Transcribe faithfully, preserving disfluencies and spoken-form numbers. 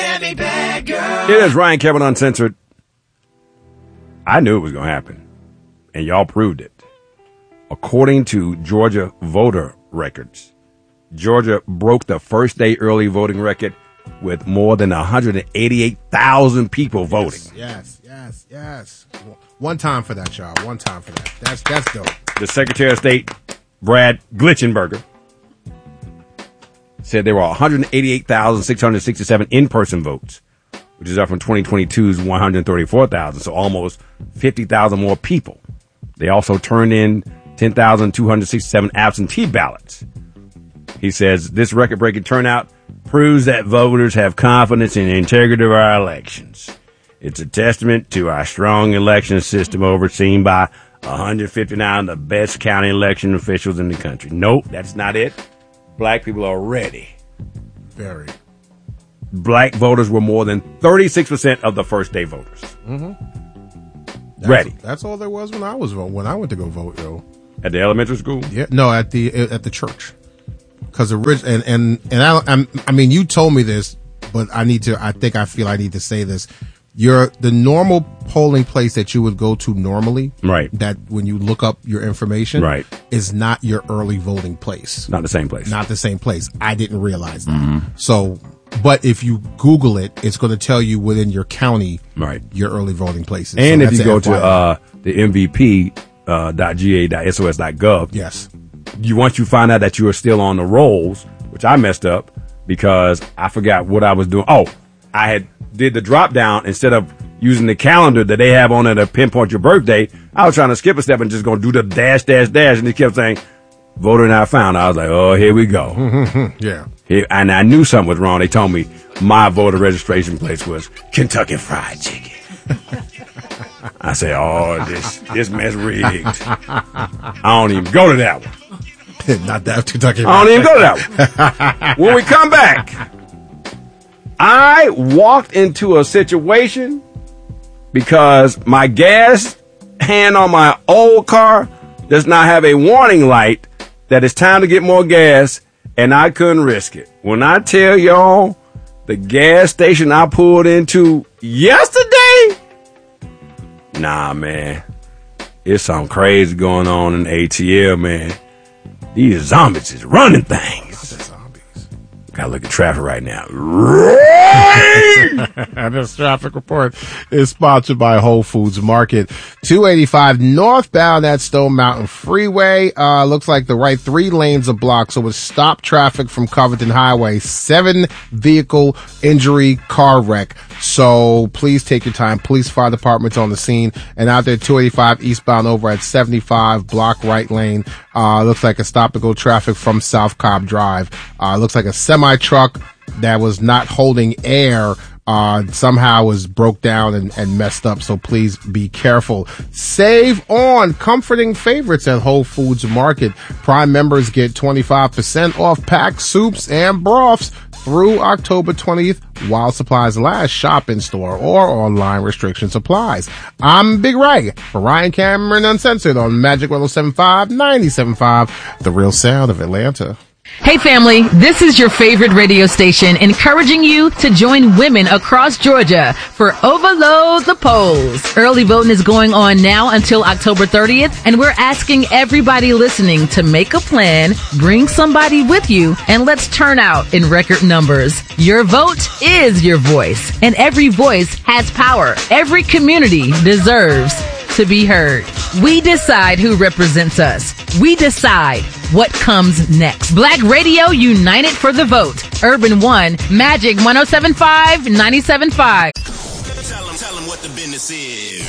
Every bad girl. It is Ryan Kevin Uncensored. I knew it was going to happen, and y'all proved it. According to Georgia voter records, Georgia broke the first day early voting record with more than one hundred eighty-eight thousand people voting. Yes, yes, yes. One time for that, y'all. One time for that. That's that's dope. The Secretary of State, Brad Glitchenberger, said there were one hundred eighty-eight thousand six hundred sixty-seven in-person votes, which is up from twenty twenty-two's one hundred thirty-four thousand, so almost fifty thousand more people. They also turned in ten thousand two hundred sixty-seven absentee ballots. He says this record-breaking turnout proves that voters have confidence in the integrity of our elections. It's a testament to our strong election system overseen by one hundred fifty-nine of the best county election officials in the country. Nope, that's not it. Black people are ready. Very. Black voters were more than thirty-six percent of the first day voters. Mm-hmm. That's, Ready. That's all there was when I was vote, when I went to go vote, yo. At the elementary school? Yeah, no, at the at the church. Because and and and I I'm, I mean, you told me this, but I need to. I think I feel I need to say this. Your the normal polling place that you would go to normally, right? That when you look up your information, right, is not your early voting place. Not the same place. Not the same place. I didn't realize that. Mm-hmm. So, but if you Google it, it's going to tell you within your county, right, your early voting places. And so if you go to uh, the M V P uh, dot G A dot S O S dot gov, yes, you once you find out that you are still on the rolls, which I messed up because I forgot what I was doing. Oh, I had did the drop down instead of using the calendar that they have on it to pinpoint your birthday. I was trying to skip a step and just going to do the dash, dash, dash. And it kept saying, voter not found. I was like, oh, here we go. Yeah. Here, and I knew something was wrong. They told me my voter registration place was Kentucky Fried Chicken. I said, oh, this, this mess rigged. I don't even go to that one. Not that Kentucky. I don't even go to that one. When we come back, I walked into a situation because my gas hand on my old car does not have a warning light that it's time to get more gas, and I couldn't risk it. When I tell y'all the gas station I pulled into yesterday, nah, man, it's something crazy going on in A T L, man. These zombies is running things. Gotta look at traffic right now. And this traffic report is sponsored by Whole Foods Market. two eighty-five northbound at Stone Mountain Freeway. Uh, looks like the right three lanes are blocked, so it's stopped traffic from Covington Highway. Seven vehicle injury car wreck. So please take your time. Police fire department's on the scene. And out there, two eighty-five eastbound over at seventy-five, block right lane. Uh, looks like a stop and go traffic from South Cobb Drive. Uh, looks like a semi truck that was not holding air uh somehow was broke down and, and messed up, so please be careful. Save on comforting favorites at Whole Foods Market. Prime members get twenty-five percent off packed soups and broths through October twentieth while supplies last. Shop in store or online, restrictions applies. I'm Big Ray for Ryan Cameron Uncensored on Magic one oh seven point five, ninety-seven point five, the real sound of Atlanta. Hey family, this is your favorite radio station encouraging you to join women across Georgia for Overload the Polls. Early voting is going on now until October thirtieth, and we're asking everybody listening to make a plan, bring somebody with you, and let's turn out in record numbers. Your vote is your voice, and every voice has power. Every community deserves to be heard. We decide who represents us. We decide what comes next. Black Radio United for the Vote. Urban One, Magic one oh seven point five, ninety-seven point five. Tell them, tell them what the business is.